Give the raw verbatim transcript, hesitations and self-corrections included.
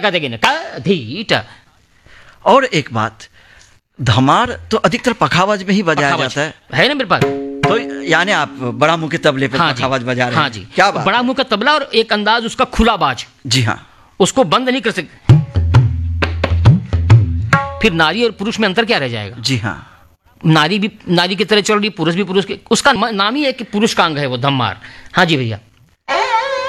धक्का देगी ना, का धीट। और एक बात, धमार तो अधिकतर पखावज में ही बजाया जाता है है ना मेरे पास। तो यानी आप बड़ा मुंह के तबले पे हाँ पखावज बजा रहे हैं। हाँ जी, क्या बात। बड़ा मुंह का तबला और एक अंदाज उसका खुला बाज। जी हाँ, उसको बंद नहीं कर सकते। फिर नारी और पुरुष में अंतर क्या रह जाएगा? जी हाँ, नारी भी नारी की तरह चल रही, पुरुष भी पुरुष के, उसका नाम ही है कि पुरुष का अंग है वो धम्मार। हाँ जी भैया।